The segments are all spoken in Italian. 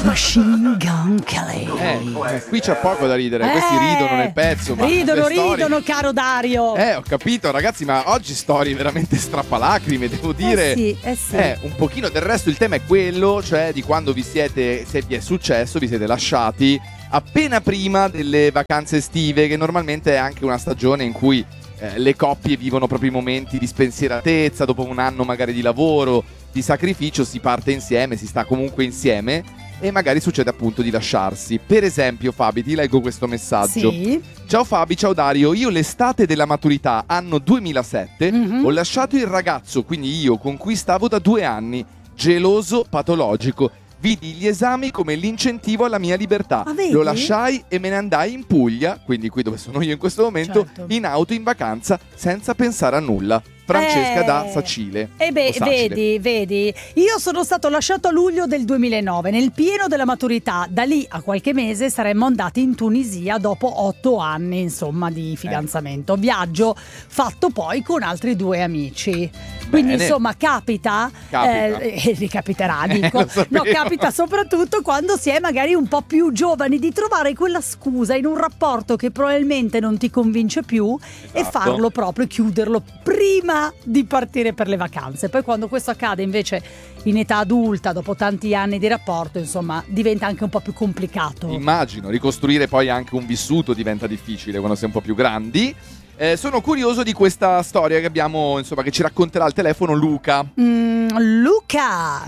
Machine Gun Kelly. Qui c'è poco da ridere, questi ridono nel pezzo. Ma Ridono, caro Dario. Ho capito, ragazzi, ma oggi storie veramente strappalacrime, devo dire. Sì. Un pochino del resto il tema è quello, cioè di quando se vi è successo, vi siete lasciati appena prima delle vacanze estive, che normalmente è anche una stagione in cui le coppie vivono proprio i momenti di spensieratezza, dopo un anno magari di lavoro, di sacrificio, si parte insieme, si sta comunque insieme e magari succede appunto di lasciarsi. Per esempio, Fabi, ti leggo questo messaggio. Sì. Ciao Fabi, ciao Dario, io l'estate della maturità, anno 2007, ho lasciato il ragazzo, quindi io, con cui stavo da 2 anni, geloso, patologico. Vidi gli esami come l'incentivo alla mia libertà. Lo lasciai e me ne andai in Puglia, quindi qui dove sono io in questo momento, in auto in vacanza, senza pensare a nulla. Francesca da Sacile. Vedi, io sono stato lasciato a luglio del 2009, nel pieno della maturità. Da lì a qualche mese saremmo andati in Tunisia dopo 8 anni, insomma, di fidanzamento. Viaggio fatto poi con altri 2 amici. Quindi insomma capita. Ricapiterà, dico. No, capita soprattutto quando si è magari un po' più giovani di trovare quella scusa in un rapporto che probabilmente non ti convince più e farlo proprio, chiuderlo prima di partire per le vacanze. Poi quando questo accade invece in età adulta, dopo tanti anni di rapporto, insomma, diventa anche un po' più complicato. Immagino, ricostruire poi anche un vissuto diventa difficile quando si è un po' più grandi. Sono curioso di questa storia che abbiamo, insomma, che ci racconterà al telefono Luca. Luca!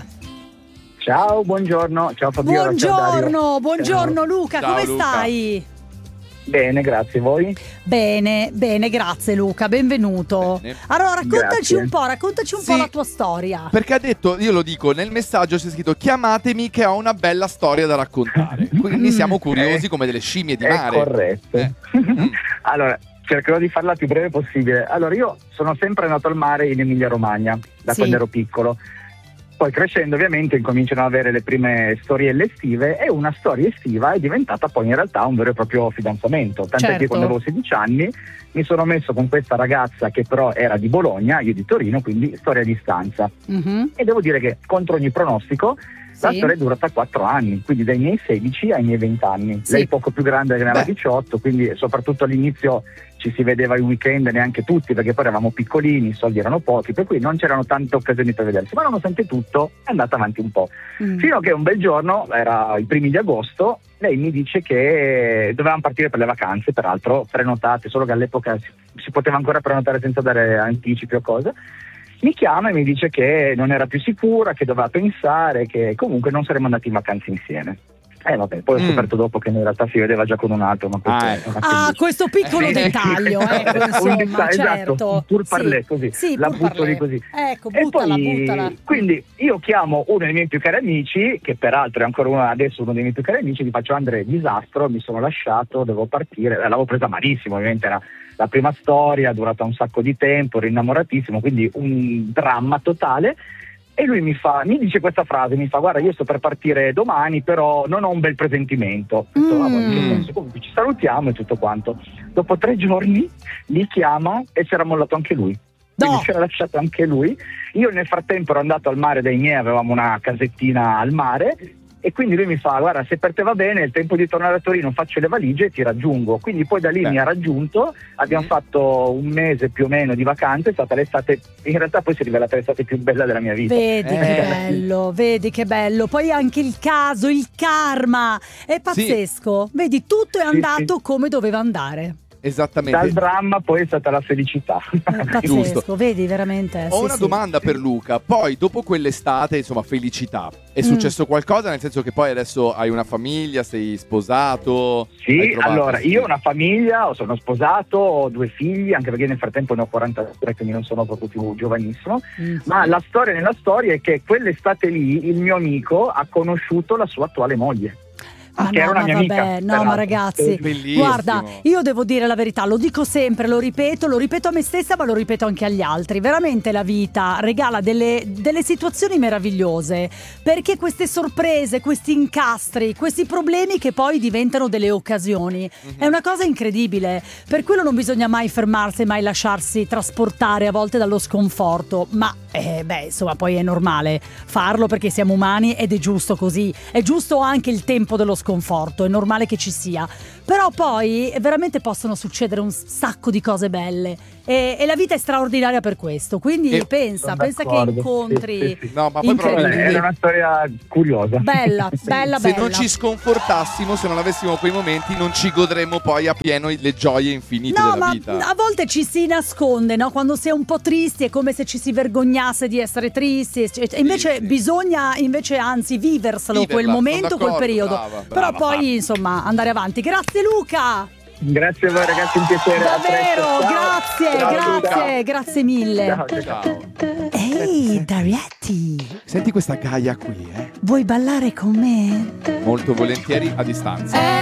Ciao, buongiorno. Ciao Fabiola. Buongiorno Luca, ciao, come Luca. stai? Bene, grazie. Voi? Bene, grazie Luca, benvenuto. Bene. Allora raccontaci Grazie. un po' la tua storia. Perché ha detto, io lo dico, nel messaggio c'è scritto: chiamatemi che ho una bella storia da raccontare. Quindi siamo curiosi come delle scimmie di mare. È corretto. Allora, cercherò di farla più breve possibile. Allora, io sono sempre andato al mare in Emilia-Romagna, da quando ero piccolo. Poi crescendo ovviamente incominciano ad avere le prime storielle estive e una storia estiva è diventata poi in realtà un vero e proprio fidanzamento. Tant'è che quando avevo 16 anni mi sono messo con questa ragazza che però era di Bologna, io di Torino, quindi storia a distanza. E devo dire che contro ogni pronostico la storia è durata 4 anni, quindi dai miei 16 ai miei 20 anni. Lei è poco più grande che ne aveva 18, quindi soprattutto all'inizio ci si vedeva i weekend, neanche tutti, perché poi eravamo piccolini, i soldi erano pochi, per cui non c'erano tante occasioni per vedersi, ma nonostante tutto è andata avanti un po'. Fino a che un bel giorno, era i primi di agosto, lei mi dice che dovevamo partire per le vacanze, peraltro prenotate, solo che all'epoca si poteva ancora prenotare senza dare anticipi o cosa. Mi chiama e mi dice che non era più sicura, che doveva pensare, che comunque non saremmo andati in vacanze insieme. Vabbè, poi ho scoperto dopo che in realtà si vedeva già con un altro, ma questo piccolo dettaglio, insomma, certo. Esatto, pur parlé, così, la butto lì così. Ecco, buttala. Quindi io chiamo uno dei miei più cari amici, che peraltro è ancora adesso uno dei miei più cari amici, gli faccio: Andrea, disastro, mi sono lasciato, devo partire. L'avevo presa malissimo, ovviamente era la prima storia, durata un sacco di tempo, ero innamoratissimo, quindi un dramma totale. E lui mi dice questa frase, mi fa: guarda, io sto per partire domani, però non ho un bel presentimento. Comunque ci salutiamo e tutto quanto. Dopo 3 giorni mi chiama e si era mollato anche lui. Quindi si era lasciato anche lui. Io nel frattempo ero andato al mare dai miei, avevamo una casettina al mare, e quindi lui mi fa: guarda, se per te va bene, è il tempo di tornare a Torino, faccio le valigie e ti raggiungo. Quindi poi da lì mi ha raggiunto, abbiamo fatto un mese più o meno di vacanze, è stata l'estate, in realtà poi si è rivelata l'estate più bella della mia vita. Vedi che bello, poi anche il caso, il karma, è pazzesco. Vedi, tutto è andato come doveva andare. Esattamente. Dal dramma poi è stata la felicità. Pazzesco, vedi, veramente. Ho una domanda per Luca. Poi dopo quell'estate, insomma, felicità, è successo qualcosa? Nel senso che poi adesso hai una famiglia, sei sposato? Sì, allora io ho una famiglia, sono sposato, ho 2 figli, anche perché nel frattempo ne ho 43, quindi non sono proprio più giovanissimo. Ma la storia nella storia è che quell'estate lì il mio amico ha conosciuto la sua attuale moglie. Che era una mia amica. No, ma ragazzi, guarda, io devo dire la verità, lo dico sempre, lo ripeto a me stessa, ma lo ripeto anche agli altri. Veramente la vita regala delle situazioni meravigliose, perché queste sorprese, questi incastri, questi problemi che poi diventano delle occasioni, è una cosa incredibile. Per quello non bisogna mai fermarsi, mai lasciarsi trasportare a volte dallo sconforto, ma insomma, poi è normale farlo perché siamo umani ed è giusto così. È giusto anche il tempo dello sconforto, è normale che ci sia. Però poi veramente possono succedere un sacco di cose belle e la vita è straordinaria per questo. Quindi pensa che incontri. Sì. No, ma poi probabilmente è una storia curiosa. Bella, bella, se bella. non ci sconfortassimo, se non avessimo quei momenti, non ci godremmo poi a pieno le gioie infinite della vita. A volte ci si nasconde, no? Quando si è un po' tristi è come se ci si vergognasse di essere tristi. Invece bisogna anzi viverselo quel momento, quel periodo. Brava, però poi insomma andare avanti. Grazie Luca. Grazie a voi ragazzi, un piacere. Davvero, grazie mille. Ciao. Ehi, Darietti, Senti questa Gaia qui, vuoi ballare con me? Molto volentieri a distanza.